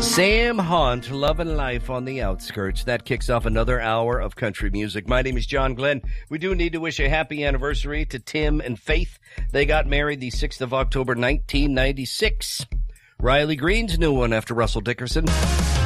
Sam Hunt, Love and Life on the Outskirts. That kicks off another hour of country music. My name is John Glenn. We do need to wish a happy anniversary to Tim and Faith. They got married the 6th of October, 1996. Riley Green's new one after Russell Dickerson.